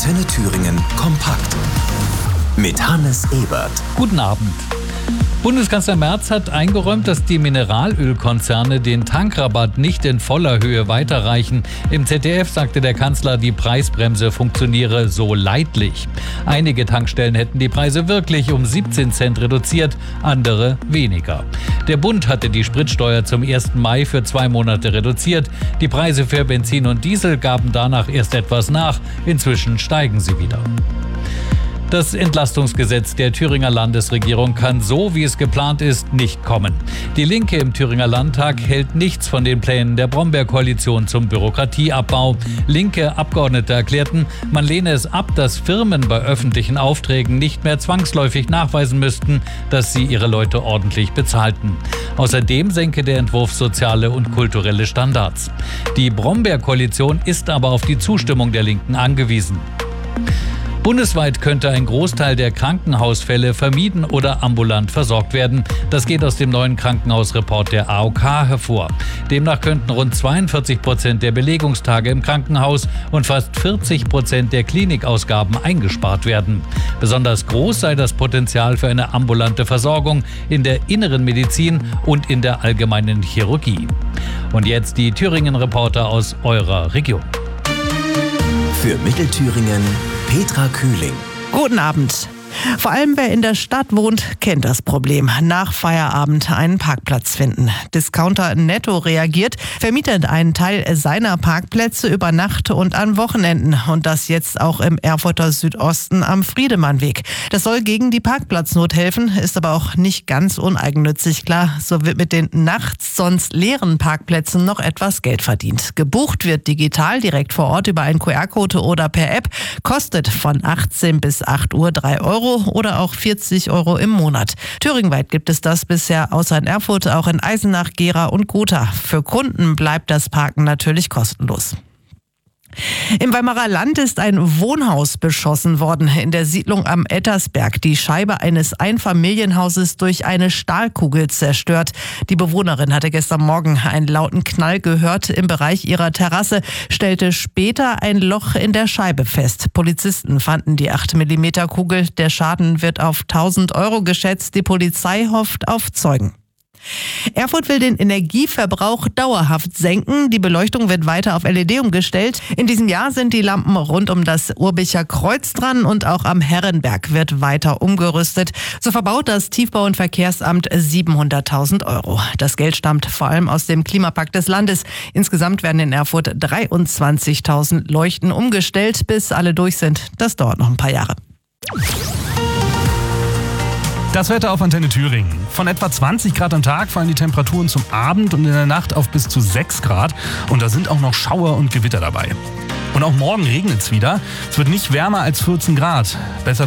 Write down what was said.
Antenne Thüringen kompakt mit Hannes Ebert. Guten Abend. Bundeskanzler Merz hat eingeräumt, dass die Mineralölkonzerne den Tankrabatt nicht in voller Höhe weiterreichen. Im ZDF sagte der Kanzler, die Preisbremse funktioniere so leidlich. Einige Tankstellen hätten die Preise wirklich um 17 Cent reduziert, andere weniger. Der Bund hatte die Spritsteuer zum 1. Mai für 2 Monate reduziert. Die Preise für Benzin und Diesel gaben danach erst etwas nach. Inzwischen steigen sie wieder. Das Entlastungsgesetz der Thüringer Landesregierung kann so, wie es geplant ist, nicht kommen. Die Linke im Thüringer Landtag hält nichts von den Plänen der Brombeer-Koalition zum Bürokratieabbau. Linke Abgeordnete erklärten, man lehne es ab, dass Firmen bei öffentlichen Aufträgen nicht mehr zwangsläufig nachweisen müssten, dass sie ihre Leute ordentlich bezahlten. Außerdem senke der Entwurf soziale und kulturelle Standards. Die Brombeer-Koalition ist aber auf die Zustimmung der Linken angewiesen. Bundesweit könnte ein Großteil der Krankenhausfälle vermieden oder ambulant versorgt werden. Das geht aus dem neuen Krankenhausreport der AOK hervor. Demnach könnten rund 42% der Belegungstage im Krankenhaus und fast 40% der Klinikausgaben eingespart werden. Besonders groß sei das Potenzial für eine ambulante Versorgung in der inneren Medizin und in der allgemeinen Chirurgie. Und jetzt die Thüringen-Reporter aus eurer Region. Für Mittelthüringen Petra Kühling. Guten Abend. Vor allem wer in der Stadt wohnt, kennt das Problem. Nach Feierabend einen Parkplatz finden. Discounter Netto reagiert, vermietet einen Teil seiner Parkplätze über Nacht und an Wochenenden. Und das jetzt auch im Erfurter Südosten am Friedemannweg. Das soll gegen die Parkplatznot helfen, ist aber auch nicht ganz uneigennützig. Klar, so wird mit den nachts sonst leeren Parkplätzen noch etwas Geld verdient. Gebucht wird digital direkt vor Ort über einen QR-Code oder per App. Kostet von 18 bis 8 Uhr 3 Euro oder auch 40 Euro im Monat. Thüringenweit gibt es das bisher außer in Erfurt auch in Eisenach, Gera und Gotha. Für Kunden bleibt das Parken natürlich kostenlos. Im Weimarer Land ist ein Wohnhaus beschossen worden in der Siedlung am Ettersberg. Die Scheibe eines Einfamilienhauses durch eine Stahlkugel zerstört. Die Bewohnerin hatte gestern Morgen einen lauten Knall gehört im Bereich ihrer Terrasse, stellte später ein Loch in der Scheibe fest. Polizisten fanden die 8 mm Kugel. Der Schaden wird auf 1.000 Euro geschätzt. Die Polizei hofft auf Zeugen. Erfurt will den Energieverbrauch dauerhaft senken. Die Beleuchtung wird weiter auf LED umgestellt. In diesem Jahr sind die Lampen rund um das Urbicher Kreuz dran und auch am Herrenberg wird weiter umgerüstet. So verbaut das Tiefbau- und Verkehrsamt 700.000 Euro. Das Geld stammt vor allem aus dem Klimapakt des Landes. Insgesamt werden in Erfurt 23.000 Leuchten umgestellt. Bis alle durch sind, das dauert noch ein paar Jahre. Das Wetter auf Antenne Thüringen. Von etwa 20 Grad am Tag fallen die Temperaturen zum Abend und in der Nacht auf bis zu 6 Grad. Und da sind auch noch Schauer und Gewitter dabei. Und auch morgen regnet es wieder. Es wird nicht wärmer als 14 Grad. Besser